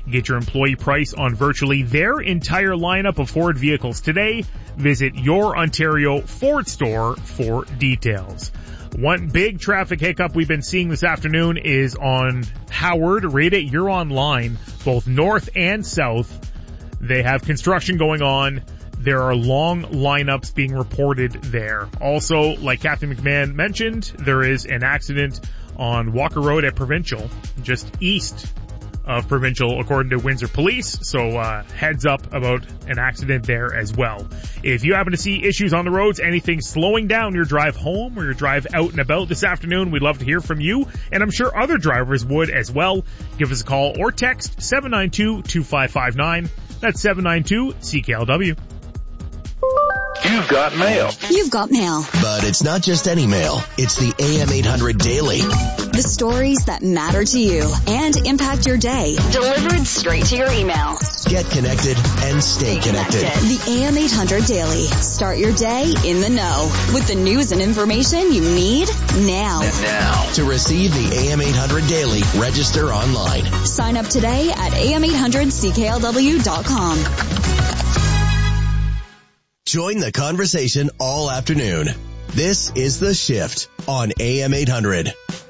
Get your employee price on virtually their entire lineup of Ford vehicles today. Visit your Ontario Ford store for details. One big traffic hiccup we've been seeing this afternoon is on Howard, right at Huron line, both north and south. They have construction going on. There are long lineups being reported there. Also, like Captain McMahon mentioned, there is an accident on Walker Road at Provincial, just east of Provincial, according to Windsor Police. So heads up about an accident there as well. If you happen to see issues on the roads, anything slowing down your drive home or your drive out and about this afternoon, we'd love to hear from you, and I'm sure other drivers would as well. Give us a call or text 792-2559. That's 792-CKLW. You've got mail. You've got mail. But it's not just any mail. It's the AM 800 Daily. The stories that matter to you and impact your day. Delivered straight to your email. Get connected and stay connected. The AM 800 Daily. Start your day in the know with the news and information you need now. And now, to receive the AM 800 Daily, register online. Sign up today at am800cklw.com. Join the conversation all afternoon. This is The Shift on AM 800.